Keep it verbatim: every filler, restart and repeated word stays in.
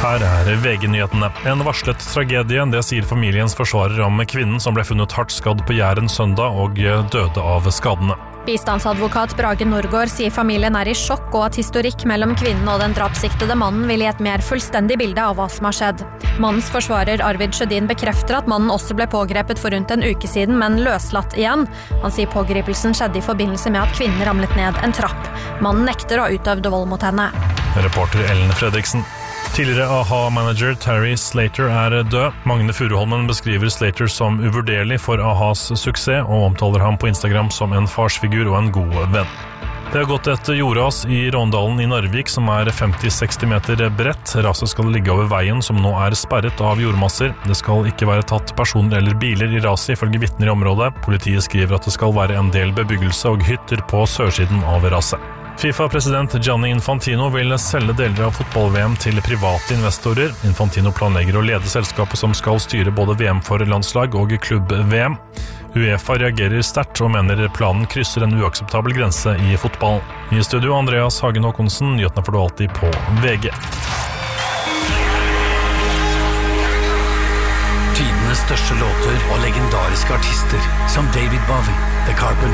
Her er V G-nyhetene. En varslet tragedie, det sier familiens forsvarer om kvinnen som ble funnet hardt skadd på Jæren søndag og døde av skadene. Bistandsadvokat Brage Norgård sier familien er i sjokk og at historikk mellom kvinnen og den drapssiktede mannen vil gi et mer fullstendig bilde av hva som har skjedd. Mannens forsvarer Arvid Sjødin bekrefter at mannen også ble pågrepet for rundt en uke siden, men løslatt igjen. Han sier pågripelsen skjedde i forbindelse med at kvinnen ramlet ned en trapp. Mannen nekter å ha utøvd vold mot henne. Reporter Ellen Fredriksen. Tidligere A H A-manager Terry Slater er død. Magne Furuholmen beskriver Slater som uvurderlig for A H A's suksess og omtaler ham på Instagram som en farsfigur og en god venn. Det har gått et jordras i Råndalen i Narvik som er femti til seksti meter bredt. Raset skal ligge over veien som nå er sperret av jordmasser. Det skal ikke være tatt personer eller biler i raset ifølge vitner i området. Politiet skriver at det skal være en del bebyggelse og hytter på sørsiden av raset. FIFA-president Gianni Infantino vil selge deler av fotball-V M til private investorer. Infantino planlegger å lede selskapet som skal styre både V M for landslag og klubb-V M. UEFA reagerer sterkt og mener planen krysser en uakseptabel grense i fotballen. I studio Andreas Hagen Håkonsen, nyhetene får du alltid på V G. Tidenes største låter og legendariske artister som David Bowie, The Carpenters,